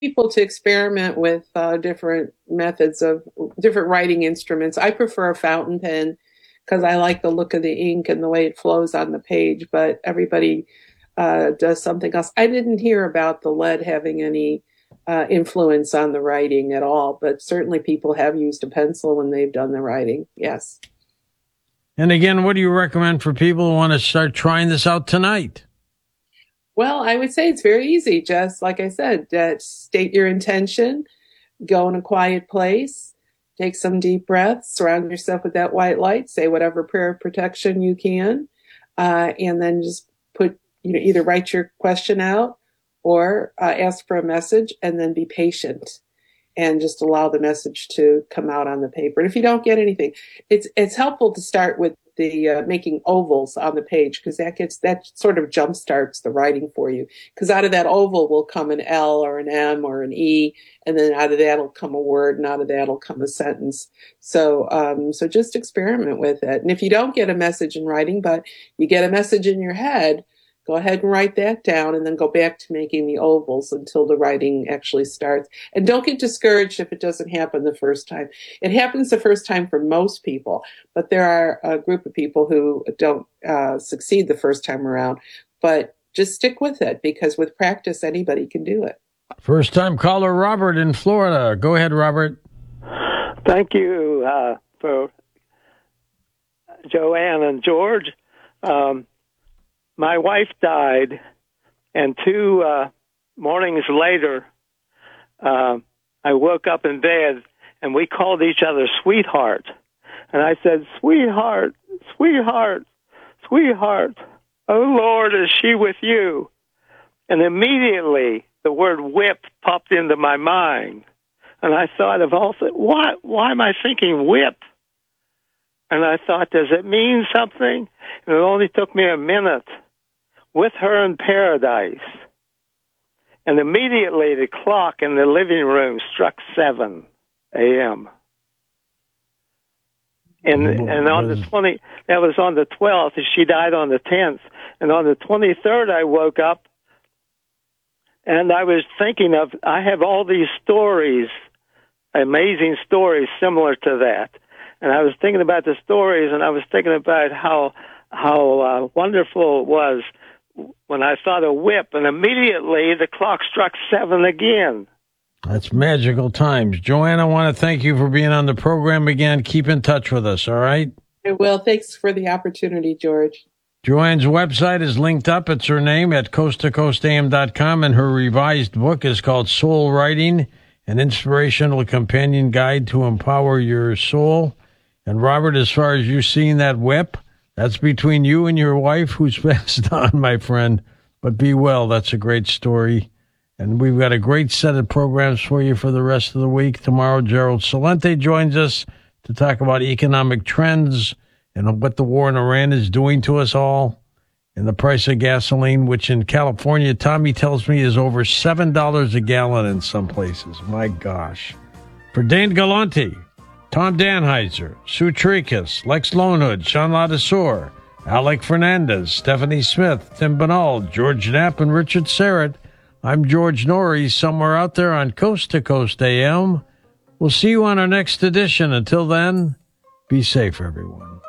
people to experiment with different methods of different writing instruments. I prefer a fountain pen because I like the look of the ink and the way it flows on the page, but everybody does something else. I didn't hear about the lead having any influence on the writing at all, but certainly people have used a pencil when they've done the writing. Yes. And again, what do you recommend for people who want to start trying this out tonight? Well, I would say it's very easy. Just like I said, state your intention, go in a quiet place, take some deep breaths, surround yourself with that white light, say whatever prayer of protection you can, and then just either write your question out or ask for a message, and then be patient and just allow the message to come out on the paper. And if you don't get anything, it's helpful to start with the making ovals on the page, because that sort of jump starts the writing for you. Because out of that oval will come an L or an M or an E, and then out of that will come a word, and out of that will come a sentence. So just experiment with it. And if you don't get a message in writing, but you get a message in your head, go ahead and write that down, and then go back to making the ovals until the writing actually starts. And don't get discouraged if it doesn't happen the first time. It happens the first time for most people, but there are a group of people who don't succeed the first time around. But just stick with it, because with practice, anybody can do it. First time caller Robert in Florida. Go ahead, Robert. Thank you for Joanne and George. My wife died, and 2 mornings later, I woke up in bed, and we called each other sweetheart. And I said, sweetheart, sweetheart, sweetheart, oh, Lord, is she with you? And immediately the word whip popped into my mind. And I thought of why am I thinking whip? And I thought, does it mean something? And it only took me a minute. With her in paradise. And immediately the clock in the living room struck 7 a.m. And on the 20, that was on the 12th, and she died on the 10th. And on the 23rd, I woke up, and I was thinking I have all these stories, amazing stories similar to that. And I was thinking about the stories, and I was thinking about how wonderful it was when I saw the whip, and immediately the clock struck 7 again. That's magical times. Joanne, I want to thank you for being on the program again. Keep in touch with us, all right? I will. Thanks for the opportunity, George. Joanne's website is linked up. It's her name at coasttocoastam.com, and her revised book is called Soul Writing, an inspirational companion guide to empower your soul. And Robert, as far as you seeing that whip, that's between you and your wife, who's passed on, my friend. But be well. That's a great story. And we've got a great set of programs for you for the rest of the week. Tomorrow, Gerald Celente joins us to talk about economic trends and what the war in Iran is doing to us all, and the price of gasoline, which in California, Tommy tells me, is over $7 a gallon in some places. My gosh. For Dane Galante, Tom Danheiser, Sue Tricus, Lex Lonehood, Sean Ladesseur, Alec Fernandez, Stephanie Smith, Tim Banal, George Knapp, and Richard Serrett, I'm George Norrie, somewhere out there on Coast to Coast AM. We'll see you on our next edition. Until then, be safe, everyone.